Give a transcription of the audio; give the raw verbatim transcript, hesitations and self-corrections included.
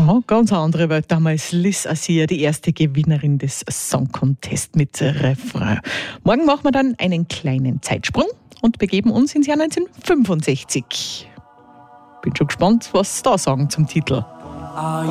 Ja, ganz andere Welt. Damals Liz Assia, die erste Gewinnerin des Song Contest mit Refrain. Morgen machen wir dann einen kleinen Zeitsprung und begeben uns ins Jahr neunzehnhundertfünfundsechzig. Bin schon gespannt, was Sie da sagen zum Titel.